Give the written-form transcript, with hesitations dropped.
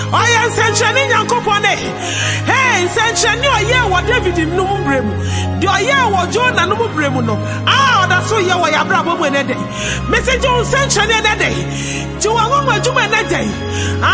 Oya nsɛnkyerɛnne Nyankopɔn ne. Hey, nsɛnkyerɛnne ɔyɛ wɔ David no mu brɛmu. De ɔyɛ wɔ Jonah no mu brɛmu no. Ah, ɔda so yɛ wɔ Abraham mu ne de. Message nsɛnkyerɛnne ne de. Ti wɔn mu adwuma ne de.